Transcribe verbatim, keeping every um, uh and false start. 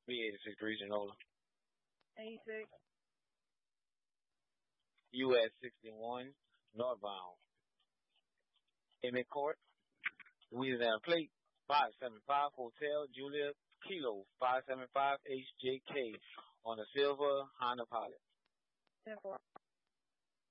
B eighty-six Regional. eighty-six. U S sixty-one northbound. Emmett Court, Louisiana plate five seven five Hotel Julia Kilo five seven five H J K on a silver Honda Pilot. ten four.